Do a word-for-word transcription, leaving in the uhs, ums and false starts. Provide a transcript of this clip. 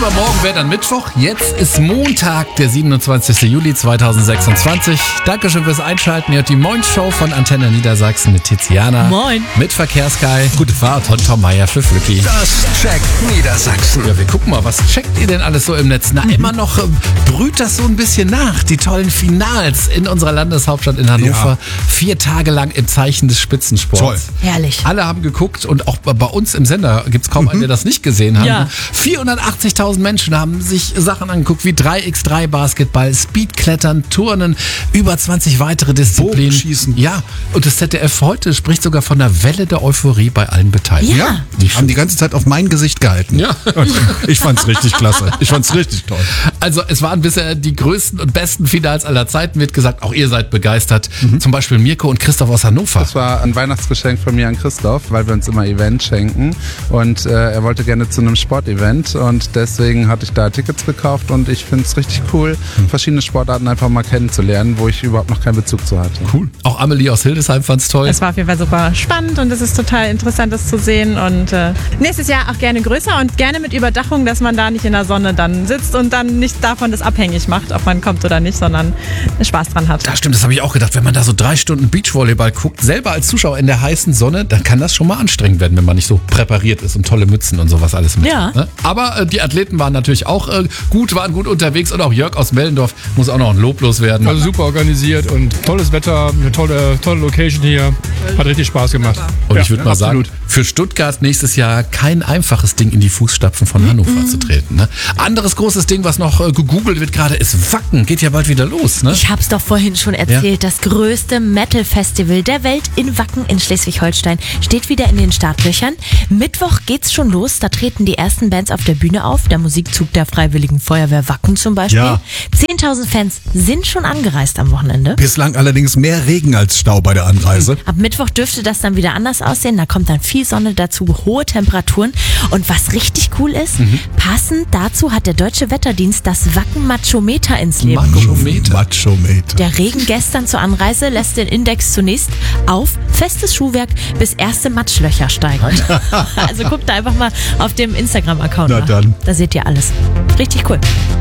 Übermorgen wäre dann Mittwoch. Jetzt ist Montag, der siebenundzwanzigster Juli zweitausendsechsundzwanzig. Dankeschön fürs Einschalten. Ihr hört die Moin-Show von Antenne Niedersachsen mit Tiziana. Moin. Mit Verkehrsguy. Gute Fahrt und Tom Meier für Flücki. Das checkt Niedersachsen. Ja, wir gucken mal, was checkt ihr denn alles so im Netz? Na, immer noch äh, brüht das so ein bisschen nach. Die tollen Finals in unserer Landeshauptstadt in Hannover. Ja. Vier Tage lang im Zeichen des Spitzensports. Toll. Herrlich. Alle haben geguckt und auch bei uns im Sender gibt es kaum einen, der das nicht gesehen hat. Ja. vierhundertachtzigtausend Menschen haben sich Sachen angeguckt wie drei gegen drei Basketball, Speedklettern, Turnen, über zwanzig weitere Disziplinen. Bogenschießen. Ja, und das Z D F heute spricht sogar von einer Welle der Euphorie bei allen Beteiligten. Ja. Ja, die haben die ganze Zeit auf mein Gesicht gehalten. Ja. Ich fand's richtig klasse. Ich fand's richtig toll. Also es waren bisher die größten und besten Finals aller Zeiten, wird gesagt. Auch ihr seid begeistert. Mhm. Zum Beispiel Mirko und Christoph aus Hannover. Das war ein Weihnachtsgeschenk von mir an Christoph, weil wir uns immer Events schenken. Und äh, er wollte gerne zu einem Sportevent und deswegen hatte ich da Tickets gekauft und ich finde es richtig cool, verschiedene Sportarten einfach mal kennenzulernen, wo ich überhaupt noch keinen Bezug zu hatte. Cool. Auch Amelie aus Hildesheim fand's toll. Es war auf jeden Fall super spannend und es ist total interessant, das zu sehen. Und äh, nächstes Jahr auch gerne größer und gerne mit Überdachung, dass man da nicht in der Sonne dann sitzt und dann nicht davon das abhängig macht, ob man kommt oder nicht, sondern Spaß dran hat. Ja, stimmt, das habe ich auch gedacht. Wenn man da so drei Stunden Beachvolleyball guckt, selber als Zuschauer in der heißen Sonne, dann kann das schon mal anstrengend werden, wenn man nicht so präpariert ist und tolle Mützen und sowas alles mit. Ja. Ne? Aber äh, die Athleten waren natürlich auch äh, gut, waren gut unterwegs und auch Jörg aus Mellendorf muss auch noch ein Lob loswerden. Also super organisiert und tolles Wetter, eine tolle, tolle Location hier. Hat richtig Spaß gemacht. Und Ja, ich würde mal absolut. sagen, für Stuttgart nächstes Jahr kein einfaches Ding in die Fußstapfen von Hannover Mhm. zu treten. Ne? Anderes großes Ding, was noch äh, gegoogelt wird gerade, ist Wacken. Geht ja bald wieder los. Ne? Ich hab's doch vorhin schon erzählt. Das größte Metal-Festival der Welt in Wacken in Schleswig-Holstein steht wieder in den Startlöchern. Mittwoch geht's schon los. Da treten die ersten Bands auf der Bühne auf. Der Musikzug der Freiwilligen Feuerwehr Wacken zum Beispiel. Ja. zehntausend Fans sind schon angereist am Wochenende. Bislang allerdings mehr Regen als Stau bei der Anreise. Ab Mittwoch dürfte das dann wieder anders aussehen. Da kommt dann viel Sonne dazu, hohe Temperaturen. Und was richtig cool ist, passend dazu hat der Deutsche Wetterdienst das Wacken-Machometer ins Leben gerufen. Machometer. Machometer. Der Regen gestern zur Anreise lässt den Index zunächst auf festes Schuhwerk bis erste Matschlöcher steigen. Also guckt da einfach mal auf dem Instagram-Account Na nach. dann. Da seht ihr alles. Richtig cool.